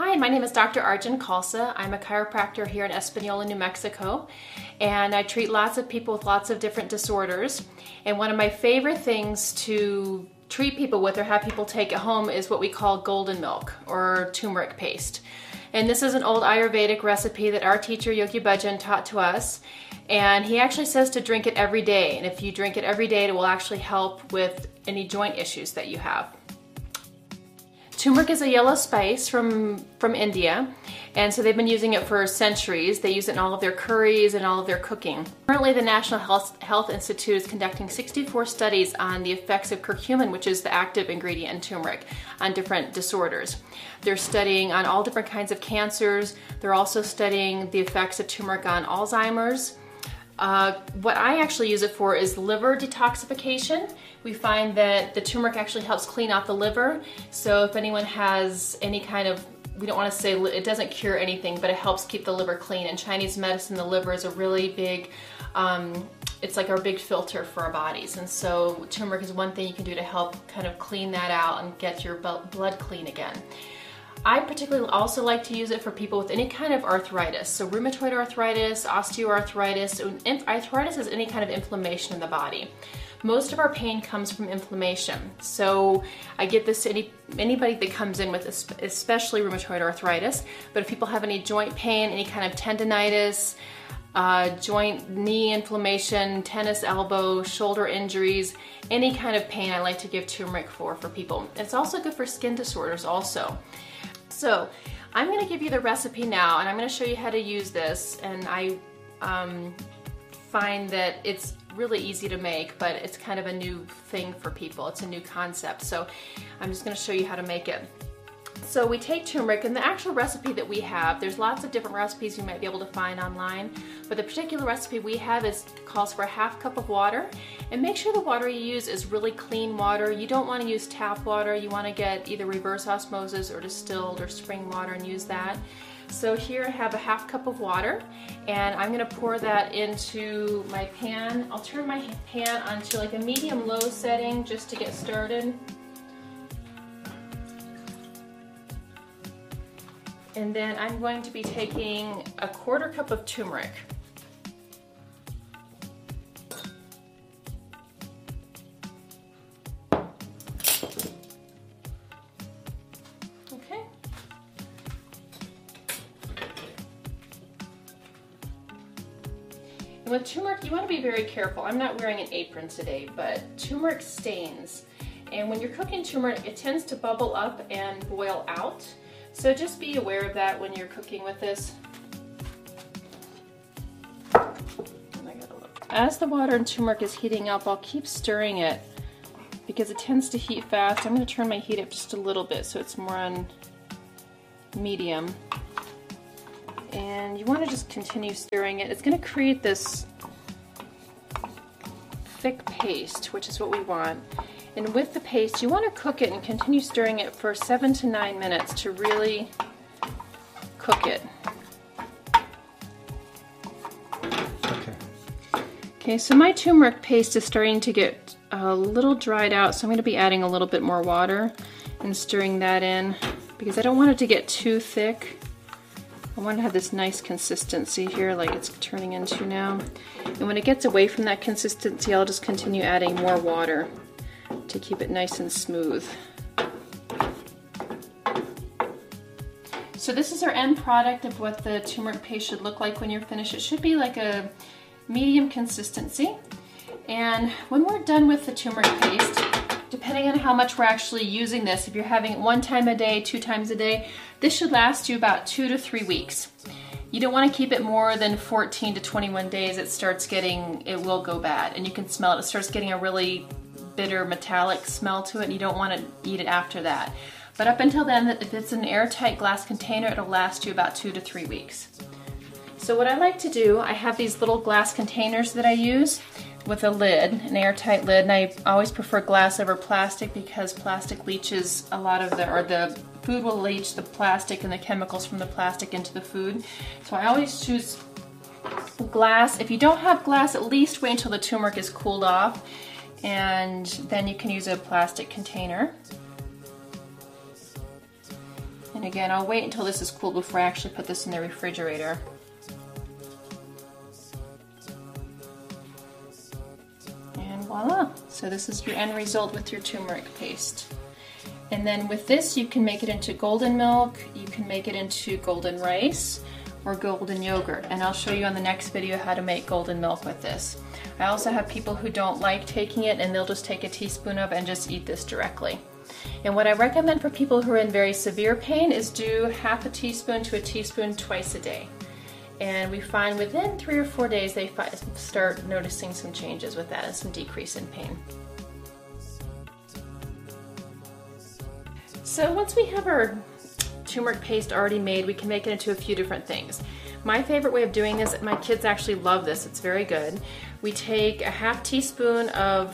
Hi, my name is Dr. Arjun Khalsa. I'm a chiropractor here in Espanola, New Mexico, and I treat lots of people with lots of different disorders. And one of my favorite things to treat people with or have people take at home is what we call golden milk or turmeric paste. And this is an old Ayurvedic recipe that our teacher Yogi Bhajan taught to us. And he actually says to drink it every day. And if you drink it every day, it will actually help with any joint issues that you have. Turmeric is a yellow spice from India, and so they've been using it for centuries. They use it in all of their curries and all of their cooking. Currently, the National Health Institute is conducting 64 studies on the effects of curcumin, which is the active ingredient in turmeric, on different disorders. They're studying on all different kinds of cancers. They're also studying the effects of turmeric on Alzheimer's. What I actually use it for is liver detoxification. We find that the turmeric actually helps clean out the liver. So if anyone has any kind of, we don't want to say it doesn't cure anything, but it helps keep the liver clean. In Chinese medicine, the liver is a really big, it's like our big filter for our bodies. And so turmeric is one thing you can do to help kind of clean that out and get your blood clean again. I particularly also like to use it for people with any kind of arthritis. So rheumatoid arthritis, osteoarthritis. Arthritis is any kind of inflammation in the body. Most of our pain comes from inflammation. So I give this to anybody that comes in with especially rheumatoid arthritis. But if people have any joint pain, any kind of tendonitis, joint knee inflammation, tennis elbow, shoulder injuries, any kind of pain, I like to give turmeric for people. It's also good for skin disorders also. So I'm going to give you the recipe now, and I'm going to show you how to use this. And I find that it's really easy to make, but it's kind of a new thing for people. It's a new concept. So I'm just going to show you how to make it. So we take turmeric, and the actual recipe that we have, there's lots of different recipes you might be able to find online, but the particular recipe we have calls for a half cup of water. And make sure the water you use is really clean water. You don't want to use tap water. You want to get either reverse osmosis or distilled or spring water and use that. So here I have a half cup of water, and I'm going to pour that into my pan. I'll turn my pan onto like a medium-low setting just to get started. And then I'm going to be taking a quarter cup of turmeric. Okay. And with turmeric, you want to be very careful. I'm not wearing an apron today, but turmeric stains. And when you're cooking turmeric, it tends to bubble up and boil out. So just be aware of that when you're cooking with this. As the water in turmeric is heating up, I'll keep stirring it because it tends to heat fast. I'm going to turn my heat up just a little bit so it's more on medium. And you want to just continue stirring it. It's going to create this thick paste, which is what we want. And with the paste, you want to cook it and continue stirring it for 7 to 9 minutes to really cook it. Okay, so my turmeric paste is starting to get a little dried out, so I'm going to be adding a little bit more water and stirring that in because I don't want it to get too thick. I want to have this nice consistency here like it's turning into now. And when it gets away from that consistency, I'll just continue adding more water to keep it nice and smooth. So this is our end product of what the turmeric paste should look like when you're finished. It should be like a medium consistency. And when we're done with the turmeric paste, depending on how much we're actually using this, if you're having it 1 time a day, 2 times a day, this should last you about 2 to 3 weeks. You don't want to keep it more than 14 to 21 days. It will go bad, and you can smell it. It starts getting a really bitter metallic smell to it, and you don't want to eat it after that. But up until then, if it's an airtight glass container, it'll last you about 2 to 3 weeks. So what I like to do, I have these little glass containers that I use with a lid, an airtight lid, and I always prefer glass over plastic because plastic leaches a lot of the food will leach the plastic and the chemicals from the plastic into the food. So I always choose glass. If you don't have glass, at least wait until the turmeric is cooled off, and then you can use a plastic container. And again, I'll wait until this is cool before I actually put this in the refrigerator. And voila! So this is your end result with your turmeric paste. And then with this, you can make it into golden milk, you can make it into golden rice, or golden yogurt. And I'll show you on the next video how to make golden milk with this. I also have people who don't like taking it and they'll just take a teaspoon of it and just eat this directly. And what I recommend for people who are in very severe pain is do half a teaspoon to a teaspoon twice a day. And we find within 3 or 4 days they start noticing some changes with that and some decrease in pain. So once we have our turmeric paste already made, we can make it into a few different things. My favorite way of doing this, my kids actually love this, it's very good. We take a half teaspoon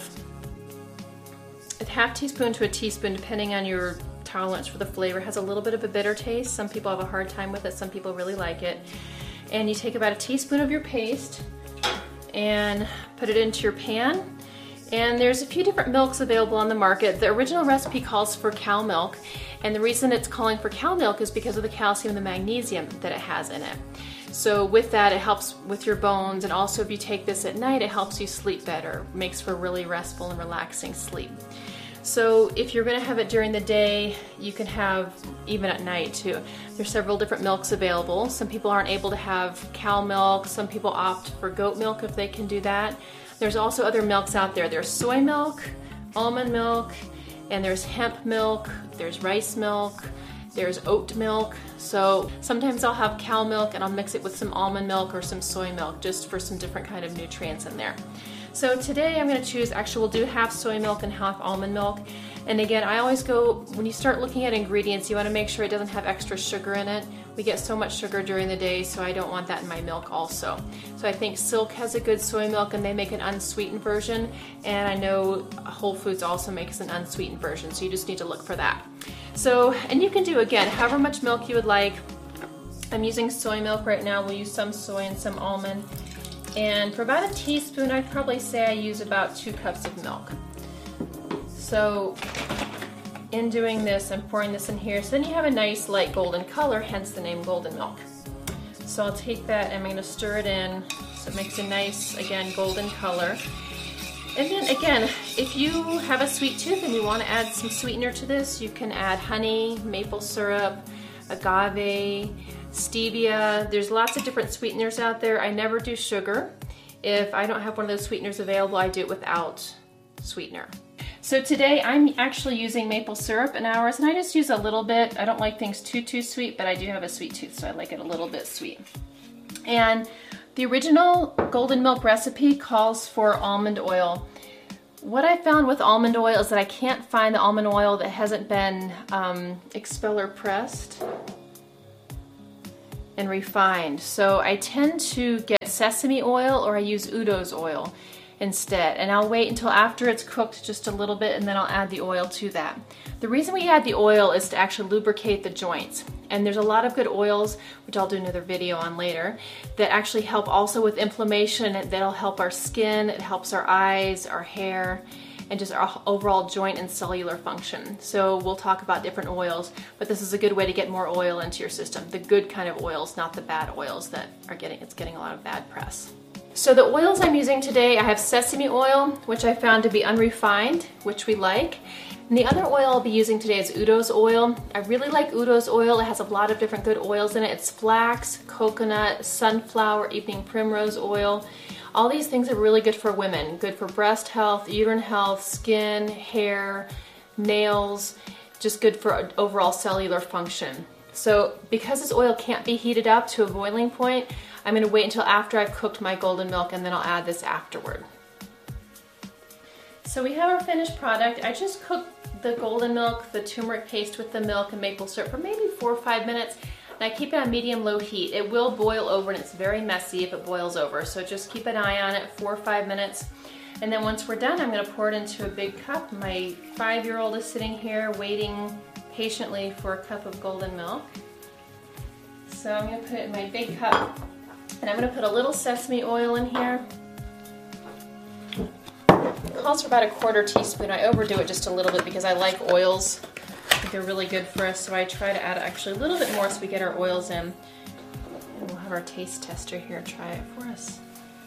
to a teaspoon, depending on your tolerance for the flavor. It has a little bit of a bitter taste. Some people have a hard time with it, some people really like it. And you take about a teaspoon of your paste and put it into your pan. And there's a few different milks available on the market. The original recipe calls for cow milk, and the reason it's calling for cow milk is because of the calcium and the magnesium that it has in it. So with that, it helps with your bones, and also if you take this at night, it helps you sleep better. It makes for really restful and relaxing sleep. So if you're going to have it during the day, you can have even at night too. There's several different milks available. Some people aren't able to have cow milk. Some people opt for goat milk if they can do that. There's also other milks out there. There's soy milk, almond milk, and there's hemp milk, there's rice milk, there's oat milk. So sometimes I'll have cow milk and I'll mix it with some almond milk or some soy milk just for some different kind of nutrients in there. So today I'm going to choose, actually we'll do half soy milk and half almond milk. And again, I always go, when you start looking at ingredients, you want to make sure it doesn't have extra sugar in it. We get so much sugar during the day, so I don't want that in my milk also. So I think Silk has a good soy milk and they make an unsweetened version. And I know Whole Foods also makes an unsweetened version, so you just need to look for that. So, and you can do, again, however much milk you would like. I'm using soy milk right now. We'll use some soy and some almond. And for about a teaspoon, I'd probably say I use about 2 cups of milk. So in doing this, I'm pouring this in here. So then you have a nice light golden color, hence the name golden milk. So I'll take that and I'm going to stir it in so it makes a nice, again, golden color. And then again, if you have a sweet tooth and you want to add some sweetener to this, you can add honey, maple syrup, agave, stevia. There's lots of different sweeteners out there. I never do sugar. If I don't have one of those sweeteners available, I do it without sweetener. So today I'm actually using maple syrup in ours, and I just use a little bit. I don't like things too sweet, but I do have a sweet tooth, so I like it a little bit sweet. And the original golden milk recipe calls for almond oil. What I found with almond oil is that I can't find the almond oil that hasn't been expeller pressed and refined. So I tend to get sesame oil or I use Udo's oil instead. And I'll wait until after it's cooked just a little bit and then I'll add the oil to that. The reason we add the oil is to actually lubricate the joints. And there's a lot of good oils, which I'll do another video on later, that actually help also with inflammation. That'll help our skin, it helps our eyes, our hair, and just our overall joint and cellular function. So we'll talk about different oils, but this is a good way to get more oil into your system. The good kind of oils, not the bad oils that are getting a lot of bad press. So the oils I'm using today, I have sesame oil, which I found to be unrefined, which we like. And the other oil I'll be using today is Udo's oil. I really like Udo's oil. It has a lot of different good oils in it. It's flax, coconut, sunflower, evening primrose oil. All these things are really good for women. Good for breast health, uterine health, skin, hair, nails, just good for overall cellular function. So because this oil can't be heated up to a boiling point, I'm going to wait until after I've cooked my golden milk and then I'll add this afterward. So we have our finished product. I just cooked the golden milk, the turmeric paste with the milk and maple syrup for maybe 4 or 5 minutes. And I keep it on medium-low heat. It will boil over and it's very messy if it boils over. So just keep an eye on it, 4 or 5 minutes. And then once we're done, I'm going to pour it into a big cup. My 5-year-old is sitting here waiting patiently for a cup of golden milk. So I'm going to put it in my big cup. And I'm going to put a little sesame oil in here. It calls for about a 1/4 teaspoon. I overdo it just a little bit because I like oils think they're really good for us, so I try to add actually a little bit more so we get our oils in. And we'll have our taste tester here try it for us.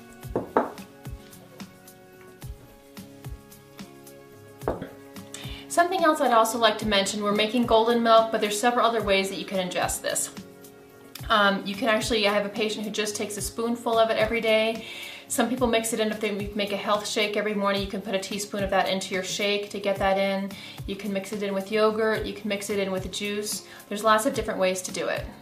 Something else I'd also like to mention, we're making golden milk, but there's several other ways that you can ingest this. You can actually, I have a patient who just takes a spoonful of it every day. Some people mix it in. If they make a health shake every morning, you can put a teaspoon of that into your shake to get that in. You can mix it in with yogurt, you can mix it in with juice. There's lots of different ways to do it.